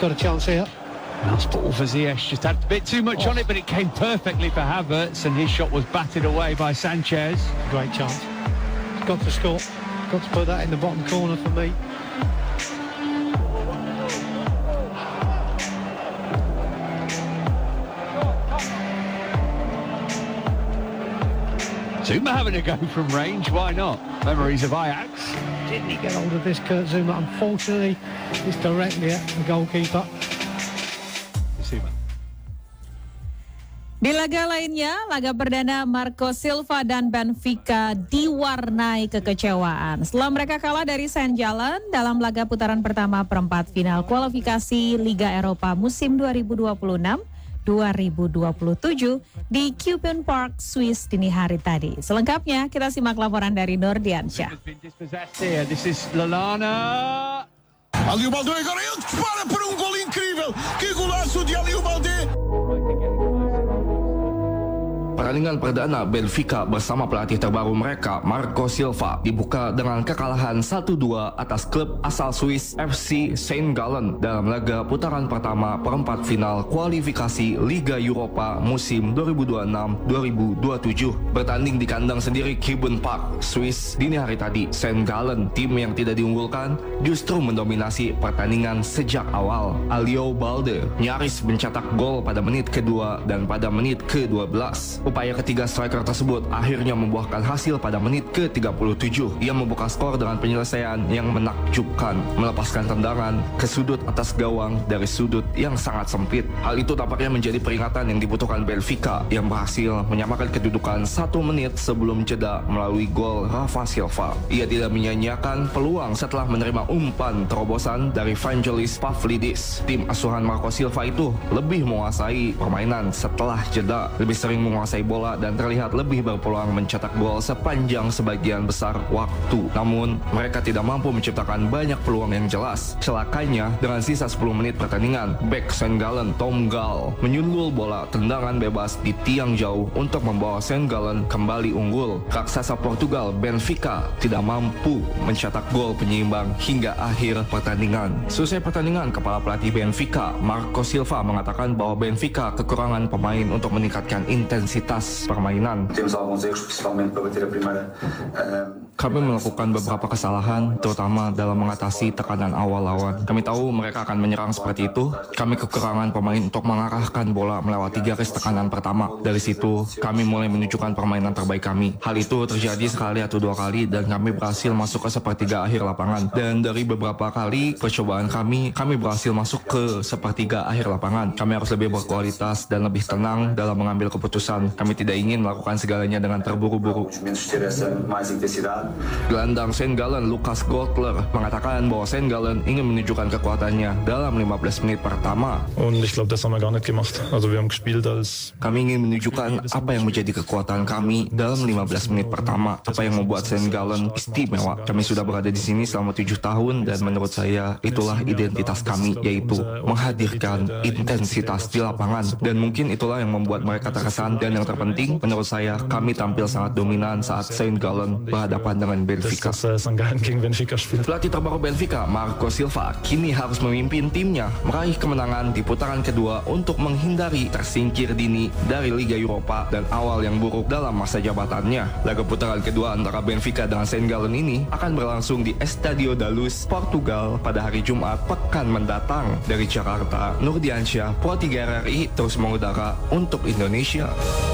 got a chance here. Nice ball for Ziyech, just had a bit too much on it, but it came perfectly for Havertz, and his shot was batted away by Sanchez. Great chance. Got to score. Got to put that in the bottom corner for me. Zuma having a go from range, why not? Memories of Ajax. Didn't he get hold of this, Kurt Zuma? Unfortunately, it's directly at the goalkeeper. Zuma. Di laga lainnya, laga perdana Marco Silva dan Benfica diwarnai kekecewaan. Setelah mereka kalah dari St. Gallen dalam laga putaran pertama perempat final kualifikasi Liga Eropa musim 2026-2027 di Kupen Park, Swiss dini hari tadi. Selengkapnya kita simak laporan dari Nordiansyah. This is Lallana. Aliou Baldé agora ele dispara para gol incrível. Que golaço de Aliou Baldé. Pertandingan perdana Benfica bersama pelatih terbaru mereka, Marco Silva, dibuka dengan kekalahan 1-2 atas klub asal Swiss FC St. Gallen dalam laga putaran pertama perempat final kualifikasi Liga Eropa musim 2026-2027. Bertanding di kandang sendiri Kupen Park, Swiss dini hari tadi, St. Gallen, tim yang tidak diunggulkan, justru mendominasi pertandingan sejak awal. Aliou Baldé nyaris mencetak gol pada menit kedua dan pada menit ke-12. Upaya ketiga striker tersebut akhirnya membuahkan hasil pada menit ke-37. Ia membuka skor dengan penyelesaian yang menakjubkan, melepaskan tendangan ke sudut atas gawang dari sudut yang sangat sempit. Hal itu tampaknya menjadi peringatan yang dibutuhkan Benfica yang berhasil menyamakan kedudukan 1 menit sebelum jeda melalui gol Rafa Silva. Ia tidak menyia-nyiakan peluang setelah menerima umpan terobosan dari Vangelis Pavlidis. Tim asuhan Marco Silva itu lebih menguasai permainan setelah jeda, lebih sering menguasai bola dan terlihat lebih berpeluang mencetak gol sepanjang sebagian besar waktu. Namun, mereka tidak mampu menciptakan banyak peluang yang jelas. Celakanya, dengan sisa 10 menit pertandingan, bek St. Gallen Tom Gall menyundul bola tendangan bebas di tiang jauh untuk membawa St. Gallen kembali unggul. Raksasa Portugal Benfica tidak mampu mencetak gol penyeimbang hingga akhir pertandingan. Selesai pertandingan, kepala pelatih Benfica, Marco Silva, mengatakan bahwa Benfica kekurangan pemain untuk meningkatkan intensitas permainan. Kami melakukan beberapa kesalahan, terutama dalam mengatasi tekanan awal lawan. Kami tahu mereka akan menyerang seperti itu. Kami kekurangan pemain untuk mengarahkan bola melewati garis tekanan pertama. Dari situ, kami mulai menunjukkan permainan terbaik kami. Hal itu terjadi sekali atau 2 kali dan kami berhasil masuk ke sepertiga akhir lapangan. Dan dari beberapa kali percobaan kami berhasil masuk ke sepertiga akhir lapangan. Kami harus lebih berkualitas dan lebih tenang dalam mengambil keputusan. Kami tidak ingin melakukan segalanya dengan terburu-buru. Gelandang St. Gallen Lucas Gottler mengatakan bahwa St. Gallen ingin menunjukkan kekuatannya dalam 15 menit pertama. Kami ingin menunjukkan apa yang menjadi kekuatan kami dalam 15 menit pertama, apa yang membuat St. Gallen istimewa. Kami sudah berada di sini selama 7 tahun dan menurut saya itulah identitas kami, yaitu menghadirkan intensitas di lapangan, dan mungkin itulah yang membuat mereka terkesan. Dan yang terpenting, menurut saya, kami tampil sangat dominan saat St. Gallen berhadapan dengan Benfica. Pelatih terbaru Benfica, Marco Silva, kini harus memimpin timnya meraih kemenangan di putaran kedua untuk menghindari tersingkir dini dari Liga Eropa dan awal yang buruk dalam masa jabatannya. Laga putaran kedua antara Benfica dengan St. Gallen ini akan berlangsung di Estádio da Luz, Portugal pada hari Jumat pekan mendatang. Dari Jakarta, Nordiansyah, Pro 3 RRI terus mengudara untuk Indonesia.